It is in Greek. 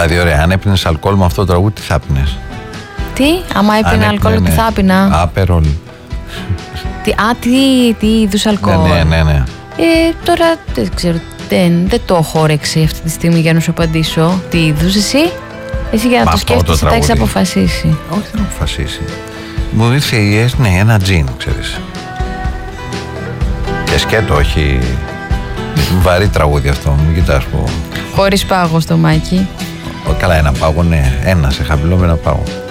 Δηλαδή, ωραία, αν έπινες αλκοόλ με αυτό το τραγούδι, τι θα πίνες? Τι, άμα έπινε αλκοόλ, τι θα πίνα? Άπερολ. Τι είδους αλκοόλ? Ναι. Τώρα δεν ξέρω, δεν το έχω όρεξη αυτή τη στιγμή για να σου απαντήσω. Τι είδους εσύ? Εσύ για να το σκέφτεσαι θα έχεις αποφασίσει. Όχι, δεν έχω αποφασίσει. Μου ήρθε η αίσθηση, ένα τζιν, ξέρεις. Και σκέτο, όχι. Βαρύ τραγούδι αυτό, μην κοιτάς που. Χωρίς πάγο στο μάκι. Καλά, ένα πάγο, ναι. Ένα σε χαμηλό με ένα πάγο.